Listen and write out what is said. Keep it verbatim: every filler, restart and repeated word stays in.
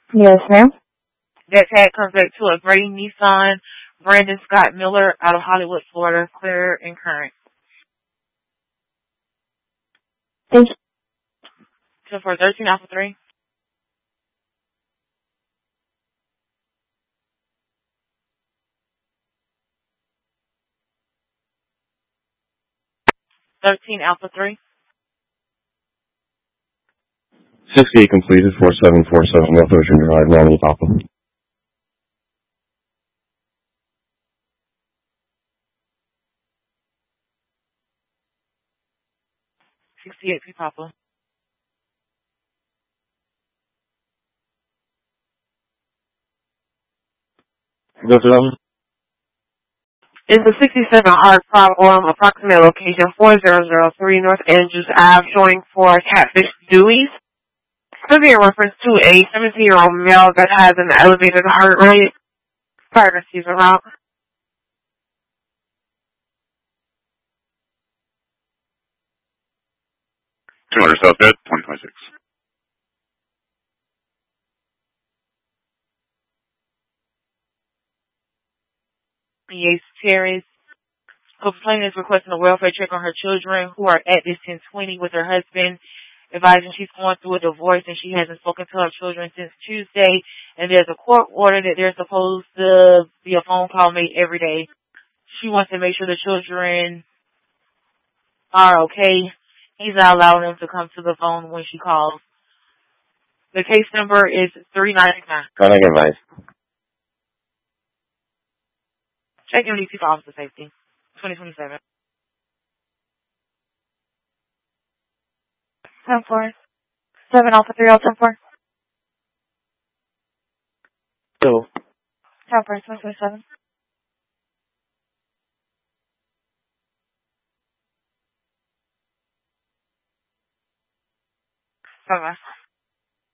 Yes, ma'am. That tag comes back to a gray Nissan Brandon Scott Miller out of Hollywood, Florida, clear and current. Thank you. So for thirteen Alpha three. thirteen Alpha three. sixty-eight completed, four seven four seven, North Ocean Drive, Romney, Papa. sixty-eight P Papa. Go for them. Is the sixty-seven Hard Problem approximate location four zero zero three North Andrews Ave showing for Catfish Dewey's? Could be a reference to a seventeen-year-old male that has an elevated heart rate prior to season route. two hundred South Bed, twenty twenty-six. Yates Terrace. Complainant is requesting a welfare check on her children who are at this ten twenty with her husband, advising she's going through a divorce and she hasn't spoken to her children since Tuesday, and there's a court order that there's supposed to be a phone call made every day. She wants to make sure the children are okay. He's not allowing them to come to the phone when she calls. The case number is three ninety-nine. Contact advice. Check M D T for officer safety. twenty twenty-seven. ten four. seven Alpha three, all ten four. Go. ten four, twenty twenty-seven. Bye-bye.